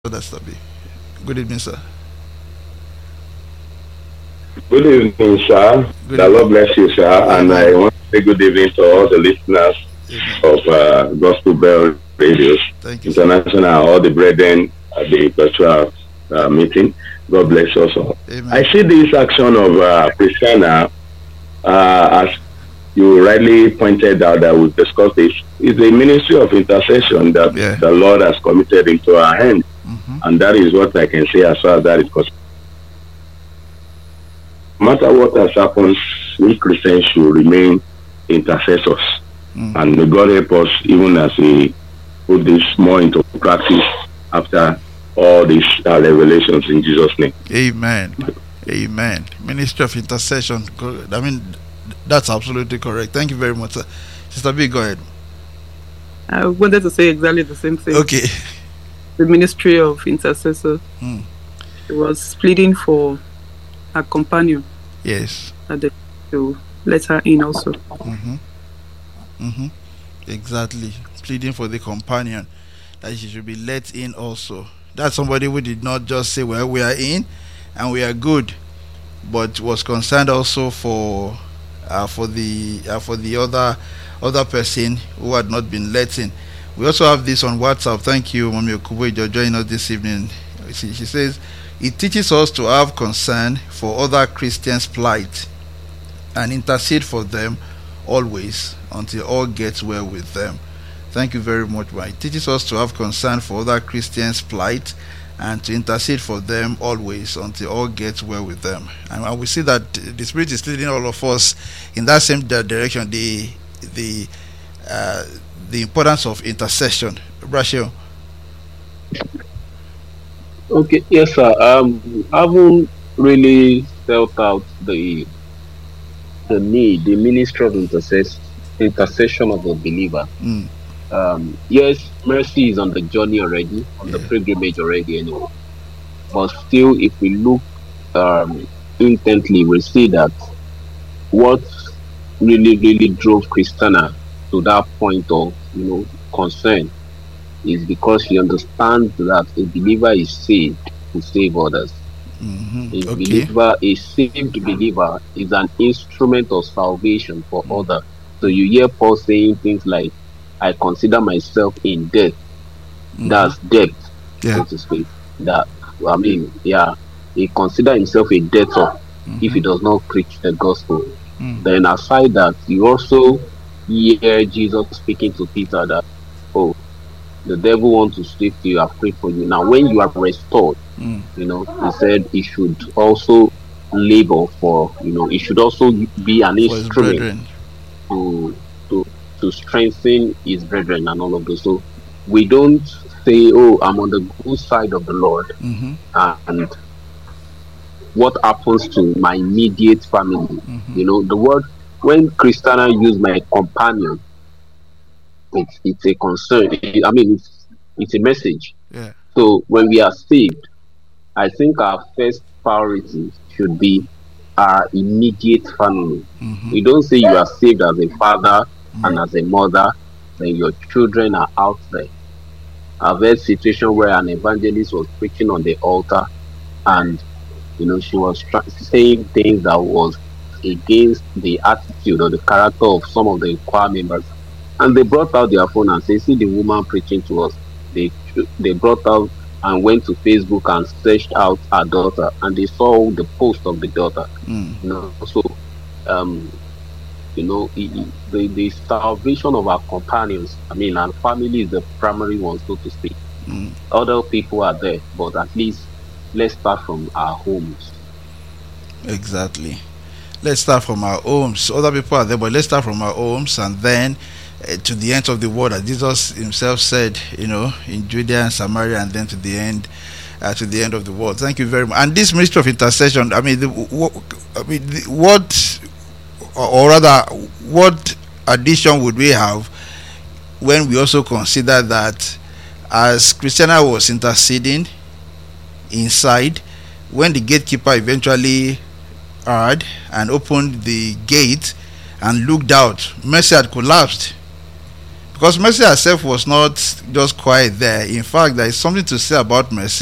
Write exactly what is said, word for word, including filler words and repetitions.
That's the be. Good evening, sir. Good evening, sir. Good The Lord evening. bless you, sir. And I Amen. want to say good evening to all the listeners Amen. of uh, Gospel Bell Radio Thank you, sir. International, all the brethren at the virtual uh, meeting. God bless us all. I Amen. see this action of uh, Christiana, uh, as you rightly pointed out that we've discussed this, is a ministry of intercession that Yeah. the Lord has committed into our hands. Mm-hmm. And that is what I can say as far as that is concerned. No matter what has happened, we Christians should remain intercessors. Mm. And may God help us even as we put this more into practice after all these uh, revelations in Jesus' name. Amen. Amen. Ministry of intercession. Co- I mean, that's absolutely correct. Thank you very much, sir. Sister B, go ahead. I wanted to say exactly the same thing. Okay. The ministry of intercessor. Mm. It was pleading for her companion Yes. that they to let her in also. Mm-hmm. Mm-hmm. Exactly. Pleading for the companion that she should be let in also. That's somebody who did not just say, well, we are in and we are good, but was concerned also for uh, for the uh, for the other other person who had not been let in. We also have this on WhatsApp. Thank you, Mami Okubo, for joining us this evening. She, she says it teaches us to have concern for other Christians' plight and intercede for them always until all gets well with them. Thank you very much. It teaches us to have concern for other Christians' plight and to intercede for them always until all gets well with them. And we see that the Spirit is leading all of us in that same direction. The the uh, the importance of intercession. Rachel. Okay, yes, sir. Um, I haven't really felt out the the need, the ministry of intercess intercession of the believer. Mm. Um, yes, mercy is on the journey already, on the Yeah. pilgrimage already, anyway. But still, if we look um intently, we see that what really, really drove Christina to that point of you know concern is because he understands that a believer is saved to save others. Mm-hmm. A Okay. believer, a saved believer, is an instrument of salvation for Mm. others. So you hear Paul saying things like, "I consider myself in debt." Mm-hmm. That's debt, Yeah. so to speak. That I mean, yeah, he consider himself a debtor if he Mm-hmm. does not preach the gospel. Mm. Then aside that, you also hear Jesus speaking to Peter that, "Oh, the devil wants to sleep till you have prayed for you." Now, when you are restored, Mm. you know, he said he should also labor for, you know, he should also be an For his instrument brethren. to to to strengthen his brethren and all of those. So we don't say, "Oh, I'm on the good side of the Lord," Mm-hmm. and what happens to my immediate family. Mm-hmm. You know, the word when Christiana used my companion, it's it's a concern. I mean, it's it's a message. Yeah. So when we are saved, I think our first priority should be our immediate family. Mm-hmm. We don't say you are saved as a father and Mm. as a mother, then your children are out there. I've heard situation where an evangelist was preaching on the altar, and you know she was try- saying things that was against the attitude or the character of some of the choir members, and they brought out their phone and say, "See the woman preaching to us." They they brought out and went to Facebook and searched out her daughter, and they saw the post of the daughter. Mm. You know, so um, you know, i- i- the the salvation of our companions, I mean, our family is the primary one, so to speak. Mm. Other people are there, but at least let's start from our homes. Exactly. Let's start from our homes. Other people are there, but let's start from our homes and then uh, to the end of the world, as Jesus himself said, you know, in Judea and Samaria, and then to the end, uh, to the end of the world. Thank you very much. And this ministry of intercession, I mean, the, what, I mean, the, what, or, or rather, what addition would we have when we also consider that as Christiana was interceding inside, when the gatekeeper eventually heard and opened the gate and looked out, Mercy had collapsed Because Mercy herself was not just quiet there. In fact, there is something to say about Mercy.